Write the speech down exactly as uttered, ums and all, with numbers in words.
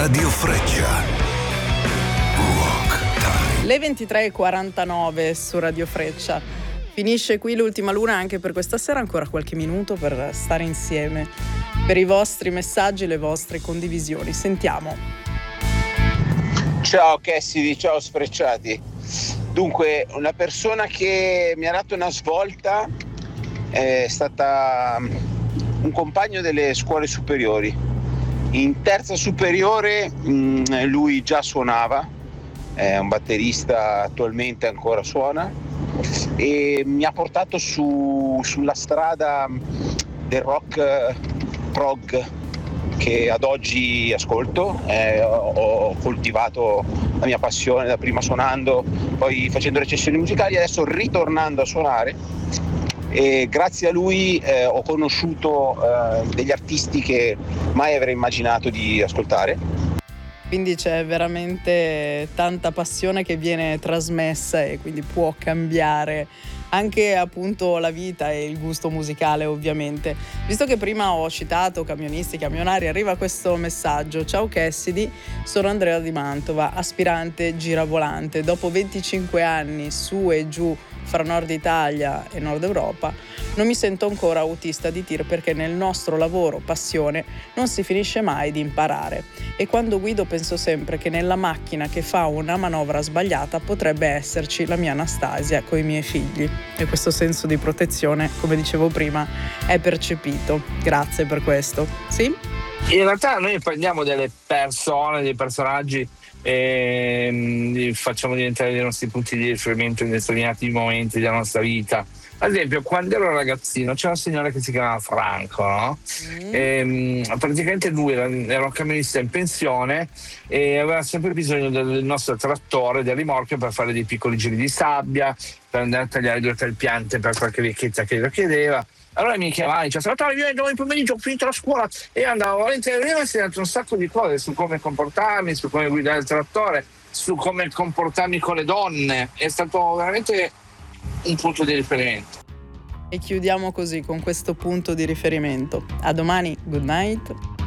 Radio Freccia. Rock Time. Le ventitré e quarantanove su Radio Freccia. Finisce qui l'ultima luna anche per questa sera, ancora qualche minuto per stare insieme, per i vostri messaggi e le vostre condivisioni. Sentiamo. Ciao Cassidy, ciao Sfrecciati. Dunque, una persona che mi ha dato una svolta è stata un compagno delle scuole superiori. In terza superiore mh, lui già suonava, è un batterista, attualmente ancora suona, e mi ha portato su, sulla strada del rock prog che ad oggi ascolto. Eh, ho, ho coltivato la mia passione da prima suonando, poi facendo recensioni musicali, adesso ritornando a suonare, e grazie a lui eh, ho conosciuto eh, degli artisti che mai avrei immaginato di ascoltare. Quindi c'è veramente tanta passione che viene trasmessa e quindi può cambiare anche appunto la vita e il gusto musicale, ovviamente. Visto che prima ho citato camionisti, camionari, arriva questo messaggio. Ciao Cassidy, sono Andrea di Mantova, aspirante giravolante. Dopo venticinque anni su e giù fra Nord Italia e Nord Europa, non mi sento ancora autista di tir, perché nel nostro lavoro, passione, non si finisce mai di imparare. E quando guido penso sempre che nella macchina che fa una manovra sbagliata potrebbe esserci la mia Anastasia coi miei figli. E questo senso di protezione, come dicevo prima, è percepito. Grazie per questo. Sì? In realtà noi prendiamo delle persone, dei personaggi, e li facciamo diventare dei nostri punti di riferimento in determinati momenti della nostra vita. Ad esempio, quando ero ragazzino c'era un signore che si chiamava Franco, no? Mm. E, praticamente lui era, era un camionista in pensione e aveva sempre bisogno del nostro trattore, del rimorchio, per fare dei piccoli giri di sabbia, per andare a tagliare due o tre piante per qualche vecchietta che lo chiedeva. Allora mi chiamava e diceva: Salvatore, vieni domani pomeriggio, ho finito la scuola. E io andavo volentieri, mi ha insegnato un sacco di cose su come comportarmi, su come guidare il trattore, su come comportarmi con le donne. È stato veramente un punto di riferimento. E chiudiamo così, con questo punto di riferimento. A domani, good night.